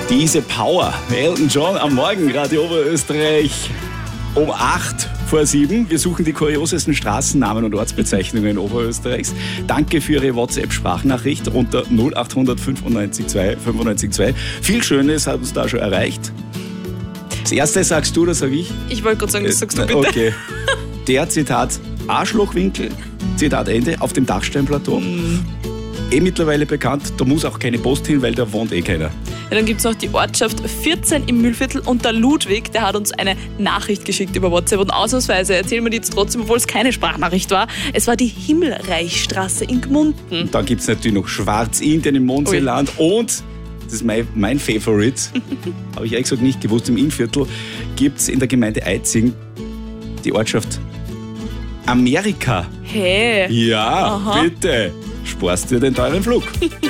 Diese Power. Elton John am Morgen, Radio Oberösterreich. Um 6:08. Wir suchen die kuriosesten Straßennamen und Ortsbezeichnungen Oberösterreichs. Danke für Ihre WhatsApp-Sprachnachricht unter 0800 95 2 95 2. Viel Schönes hat uns da schon erreicht. Das erste sagst du oder sag ich? Ich wollte gerade sagen, das sagst du bitte. Okay. Der Zitat Arschlochwinkel, Zitat Ende, auf dem Dachsteinplateau. Mittlerweile bekannt, da muss auch keine Post hin, weil da wohnt keiner. Ja, dann gibt es noch die Ortschaft 14 im Mühlviertel und der Ludwig, der hat uns eine Nachricht geschickt über WhatsApp und ausnahmsweise erzählen wir die jetzt trotzdem, obwohl es keine Sprachnachricht war. Es war die Himmelreichstraße in Gmunden. Dann gibt es natürlich noch Schwarzindien im Mondseeland und, das ist mein Favorite, habe ich ehrlich gesagt nicht gewusst, im Innviertel gibt es in der Gemeinde Eitzing die Ortschaft Amerika. Hey. Ja, Aha. bitte, sparst dir den teuren Flug.